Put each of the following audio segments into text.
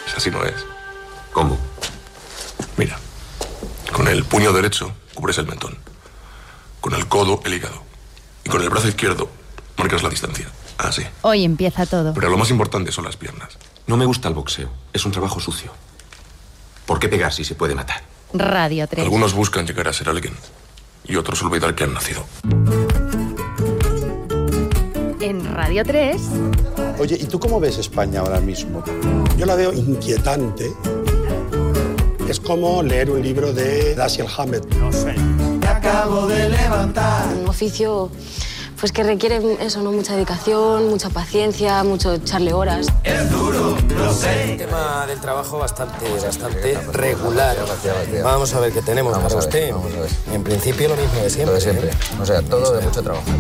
Pues así no es. ¿Cómo? Mira, con el puño derecho cubres el mentón, con el codo el hígado y con el brazo izquierdo marcas la distancia. Así. Hoy empieza todo. Pero lo más importante son las piernas. No me gusta el boxeo. Es un trabajo sucio. ¿Por qué pegar si se puede matar? Radio 3. Algunos buscan llegar a ser alguien y otros olvidar que han nacido. En Radio 3. Oye, ¿y tú cómo ves España ahora mismo? Yo la veo inquietante. Es como leer un libro de Dashiell Hammett. No sé. Me acabo de levantar. Un oficio pues que requiere eso, ¿no? Mucha dedicación, mucha paciencia, mucho echarle horas. Es duro, lo sé. El tema del trabajo bastante regular. Vamos a ver qué tenemos para usted. En principio lo mismo de siempre. O sea, todo de mucho trabajo.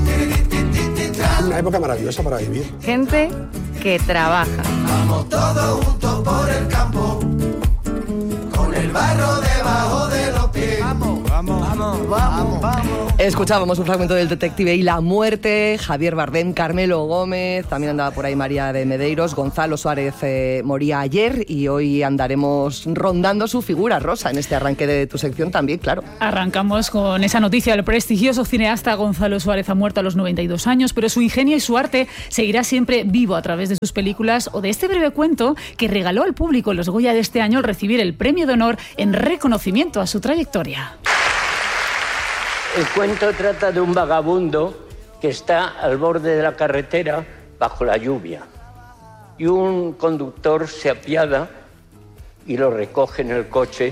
Una época maravillosa para vivir. Gente que trabaja. Vamos todos juntos por el campo, con el barro debajo de los pies. Vamos. Escuchábamos un fragmento del Detective y la muerte, Javier Bardem, Carmelo Gómez, también andaba por ahí María de Medeiros, Gonzalo Suárez moría ayer y hoy andaremos rondando su figura, Rosa, en este arranque de tu sección también, claro. Arrancamos con esa noticia. El prestigioso cineasta Gonzalo Suárez ha muerto a los 92 años, pero su ingenio y su arte seguirá siempre vivo a través de sus películas o de este breve cuento que regaló al público en los Goya de este año al recibir el premio de honor en reconocimiento a su trayectoria. El cuento trata de un vagabundo que está al borde de la carretera bajo la lluvia y un conductor se apiada y lo recoge en el coche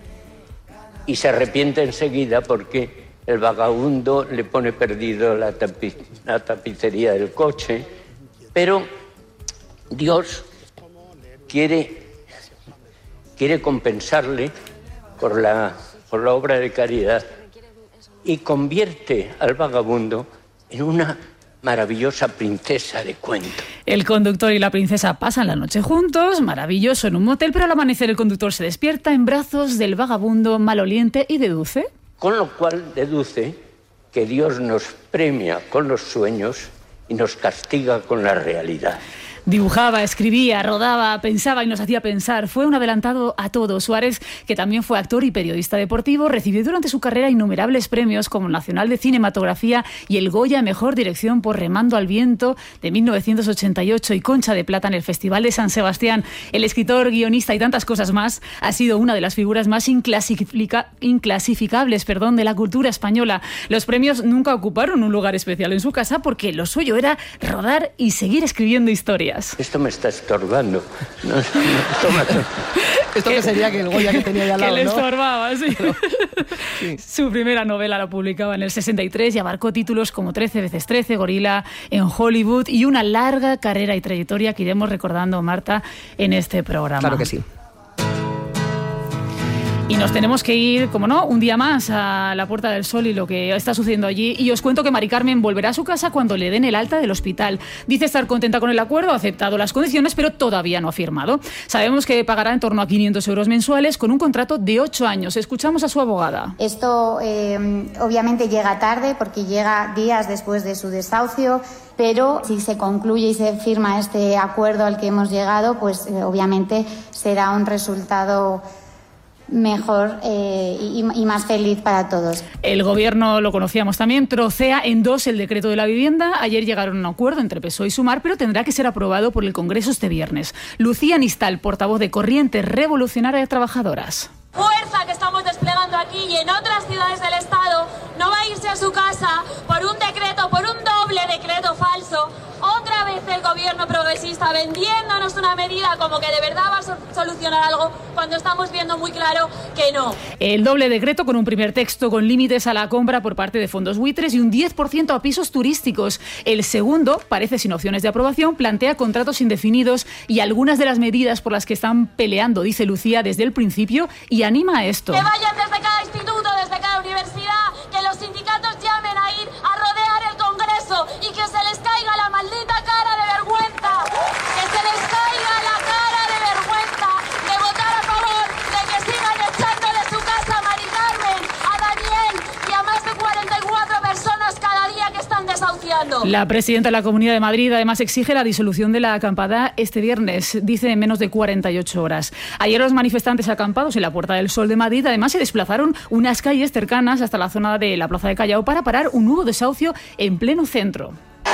y se arrepiente enseguida porque el vagabundo le pone perdido la tapicería del coche, pero Dios quiere compensarle por la obra de caridad y convierte al vagabundo en una maravillosa princesa de cuento. El conductor y la princesa pasan la noche juntos, maravilloso en un motel, pero al amanecer el conductor se despierta en brazos del vagabundo maloliente y deduce... Con lo cual deduce que Dios nos premia con los sueños y nos castiga con la realidad. Dibujaba, escribía, rodaba, pensaba y nos hacía pensar. Fue un adelantado a todo. Suárez, que también fue actor y periodista deportivo, recibió durante su carrera innumerables premios como el Nacional de Cinematografía y el Goya Mejor Dirección por Remando al Viento de 1988 y Concha de Plata en el Festival de San Sebastián. El escritor, guionista y tantas cosas más ha sido una de las figuras más inclasificables de la cultura española. Los premios nunca ocuparon un lugar especial en su casa porque lo suyo era rodar y seguir escribiendo historias. Esto me está estorbando. Esto que sería que el Goya que tenía ahí al lado, que le ¿no? estorbaba, sí. Sí. Su primera novela la publicaba en el 63 y abarcó títulos como 13 veces 13, Gorila en Hollywood y una larga carrera y trayectoria que iremos recordando, Marta, en este programa. Claro que sí. Y nos tenemos que ir, como no, un día más a la Puerta del Sol y lo que está sucediendo allí. Y os cuento que Mari Carmen volverá a su casa cuando le den el alta del hospital. Dice estar contenta con el acuerdo, ha aceptado las condiciones, pero todavía no ha firmado. Sabemos que pagará en torno a 500 euros mensuales con un contrato de 8 años. Escuchamos a su abogada. Esto obviamente llega tarde porque llega días después de su desahucio, pero si se concluye y se firma este acuerdo al que hemos llegado, pues obviamente será un resultado mejor y más feliz para todos. El gobierno, lo conocíamos también, trocea en dos el decreto de la vivienda. Ayer llegaron a un acuerdo entre PSOE y Sumar, pero tendrá que ser aprobado por el Congreso este viernes. Lucía Nistal, portavoz de Corriente Revolucionaria de Trabajadoras. Fuerza que estamos desplegando aquí y en otras ciudades del Estado no va a irse a su casa por un decreto, por un doble decreto falso. Otra vez el gobierno progresista vendiéndonos una medida como que de verdad va a solucionar algo cuando estamos viendo muy claro que no. El doble decreto con un primer texto con límites a la compra por parte de fondos buitres y un 10% a pisos turísticos. El segundo, parece sin opciones de aprobación, plantea contratos indefinidos y algunas de las medidas por las que están peleando, dice Lucía, desde el principio y anima a esto. Que vayan desde cada instituto, desde cada universidad, que los sindicatos llamen a ir a rodear el Congreso y que se les caiga la maldita cara de vergüenza, que se les caiga la cara de vergüenza de votar a favor de que sigan echando de su casa a Mari Carmen, a Daniel y a más de 44 personas cada día que están desahuciando. La presidenta de la Comunidad de Madrid además exige la disolución de la acampada este viernes, dice en menos de 48 horas. Ayer los manifestantes acampados en la Puerta del Sol de Madrid además se desplazaron unas calles cercanas hasta la zona de la Plaza de Callao para parar un nuevo desahucio en pleno centro.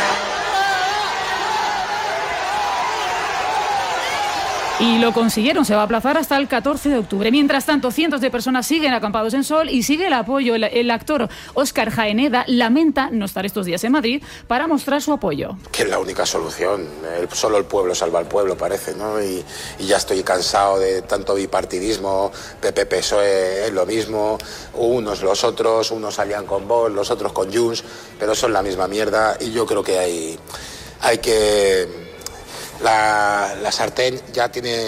Y lo consiguieron, se va a aplazar hasta el 14 de octubre. Mientras tanto, cientos de personas siguen acampados en Sol y sigue el apoyo. El actor Óscar Jaeneda lamenta no estar estos días en Madrid para mostrar su apoyo. Que es la única solución, solo el pueblo salva al pueblo, parece, ¿no? Y ya estoy cansado de tanto bipartidismo, PP-PSOE es lo mismo, unos los otros, unos salían con Vox, los otros con Junts, pero son la misma mierda y yo creo que hay que... La sartén ya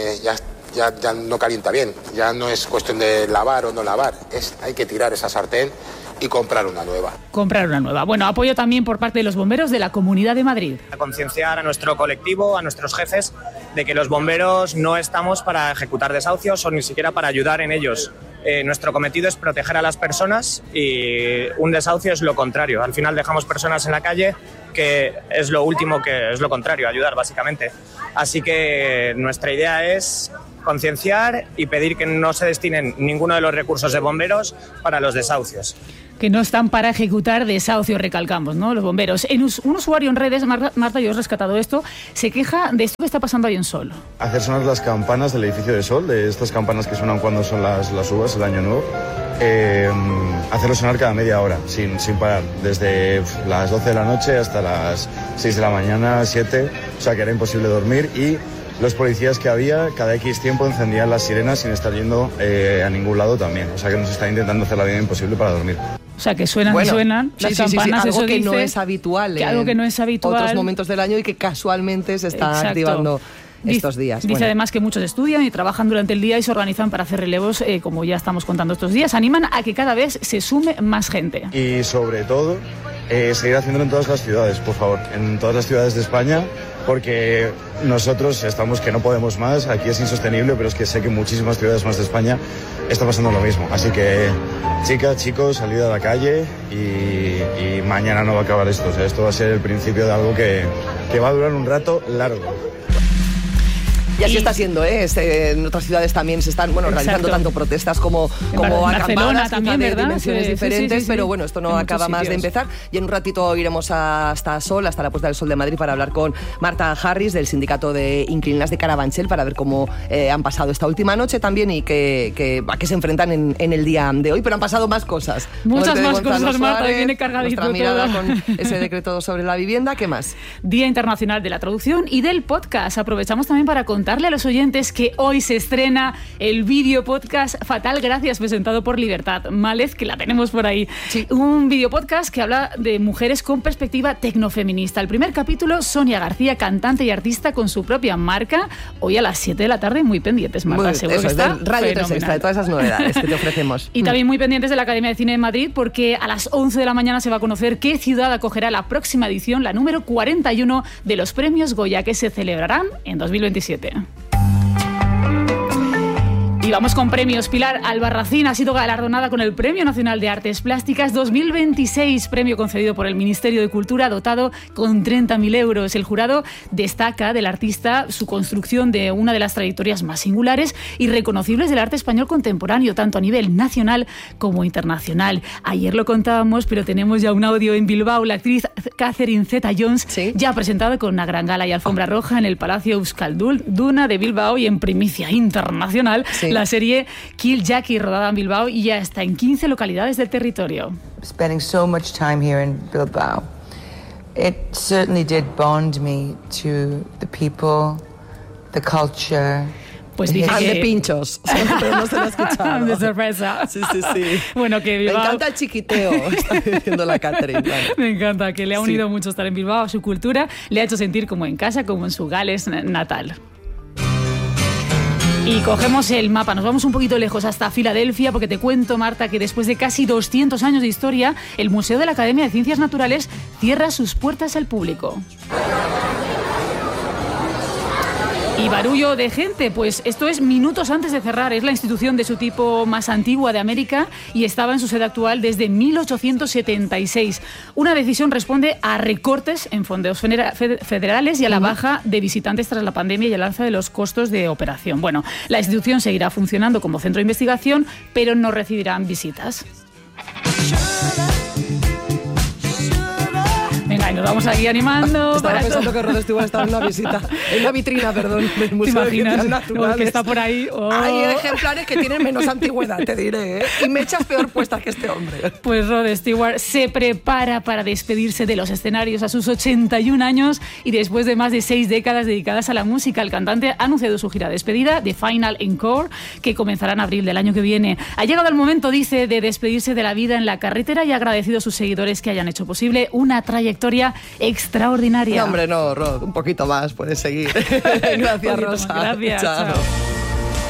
no calienta bien, ya no es cuestión de lavar o no lavar, hay que tirar esa sartén y comprar una nueva. Comprar una nueva. Bueno, apoyo también por parte de los bomberos de la Comunidad de Madrid. A concienciar a nuestro colectivo, a nuestros jefes, de que los bomberos no estamos para ejecutar desahucios o ni siquiera para ayudar en ellos. Nuestro cometido es proteger a las personas y un desahucio es lo contrario. Al final dejamos personas en la calle, que es lo último, que es lo contrario, ayudar básicamente. Así que nuestra idea es concienciar y pedir que no se destinen ninguno de los recursos de bomberos para los desahucios. Que no están para ejecutar desahucios, recalcamos, ¿no? Los bomberos. Un usuario en redes, Marta, yo he rescatado esto, se queja de esto que está pasando ahí en Sol. Hacer sonar las campanas del edificio de Sol, de estas campanas que suenan cuando son las uvas, el año nuevo. Hacerlo sonar cada media hora, sin parar, desde las 12 de la noche hasta las 6 de la mañana, 7, o sea que era imposible dormir y los policías que había, cada X tiempo encendían las sirenas sin estar yendo a ningún lado también, o sea que nos está intentando hacer la vida imposible para dormir. O sea, que suenan las campanas, algo eso que dice, no es habitual algo que no es habitual otros momentos del año y que casualmente se está activando estos días. Dice además que muchos estudian y trabajan durante el día y se organizan para hacer relevos, como ya estamos contando estos días. Animan a que cada vez se sume más gente. Y sobre todo, seguir haciéndolo en todas las ciudades, por favor, en todas las ciudades de España, porque nosotros estamos que no podemos más, aquí es insostenible, pero es que sé que en muchísimas ciudades más de España está pasando lo mismo. Así que, chicas, chicos, salid a la calle y mañana no va a acabar esto. O sea, esto va a ser el principio de algo que va a durar un rato largo. Y así está siendo, en otras ciudades también se están realizando tanto protestas como acampadas, también, de dimensiones diferentes, sí. Pero bueno, esto no acaba más de empezar. Y en un ratito iremos hasta Sol, hasta la Puerta del Sol de Madrid, para hablar con Marta Harris del sindicato de inquilinas de Carabanchel, para ver cómo han pasado esta última noche también y a qué se enfrentan en el día de hoy. Pero han pasado más cosas. Muchas más cosas, Marta, viene cargadito nuestra mirada con ese decreto sobre la vivienda. ¿Qué más? Día Internacional de la Traducción y del Podcast. Aprovechamos también para contarle a los oyentes que hoy se estrena el vídeo podcast Fatal Gracias, presentado por Libertad Mález, que la tenemos por ahí. Sí. Un vídeo podcast que habla de mujeres con perspectiva tecnofeminista. El primer capítulo, Sonia García, cantante y artista con su propia marca, hoy a las 7 de la tarde, muy pendientes, Marta, seguro que está Radio 3 Extra, de todas esas novedades que te ofrecemos. Y también muy pendientes de la Academia de Cine de Madrid, porque a las 11 de la mañana se va a conocer qué ciudad acogerá la próxima edición, la número 41 de los premios Goya, que se celebrarán en 2027. Y vamos con premios. Pilar Albarracín ha sido galardonada con el Premio Nacional de Artes Plásticas 2026, premio concedido por el Ministerio de Cultura, dotado con 30.000 euros. El jurado destaca del artista su construcción de una de las trayectorias más singulares y reconocibles del arte español contemporáneo, tanto a nivel nacional como internacional. Ayer lo contábamos, pero tenemos ya un audio en Bilbao. La actriz Catherine Zeta-Jones ya ha presentado con una gran gala y alfombra roja en el Palacio Euskalduna de Bilbao y en primicia internacional la serie Kill Jackie, rodada en Bilbao, y ya está en 15 localidades del territorio. Spending so much time here in Bilbao, it certainly did bond me to the people, the culture. Pues dije que... de pinchos, pero no se lo he escuchado. De sorpresa. Sí. Bueno, que Bilbao... Me encanta el chiquiteo, está diciendo la Catherine. Vale. Me encanta, que le ha unido mucho estar en Bilbao, a su cultura, le ha hecho sentir como en casa, como en su Gales natal. Y cogemos el mapa, nos vamos un poquito lejos hasta Filadelfia, porque te cuento, Marta, que después de casi 200 años de historia, el Museo de la Academia de Ciencias Naturales cierra sus puertas al público. Y barullo de gente, pues esto es minutos antes de cerrar. Es la institución de su tipo más antigua de América y estaba en su sede actual desde 1876. Una decisión responde a recortes en fondos federales y a la baja de visitantes tras la pandemia y el alza de los costos de operación. Bueno, la institución seguirá funcionando como centro de investigación, pero no recibirán visitas. Venga, y nos vamos aquí animando. Estaba pensando que Rod Stewart estaba en una visita, en una vitrina, perdón, del Museo de Ciencias Naturales. Que está por ahí. Oh. Hay ejemplares que tienen menos antigüedad, te diré, ¿eh? Y mechas peor puestas que este hombre. Pues Rod Stewart se prepara para despedirse de los escenarios a sus 81 años y después de más de 6 décadas dedicadas a la música. El cantante ha anunciado su gira de despedida, The Final Encore, que comenzará en abril del año que viene. Ha llegado el momento, dice, de despedirse de la vida en la carretera y ha agradecido a sus seguidores que hayan hecho posible una trayectoria extraordinaria. No, hombre, no, Rod, un poquito más, puedes seguir. Gracias, Rosa. Gracias, chao.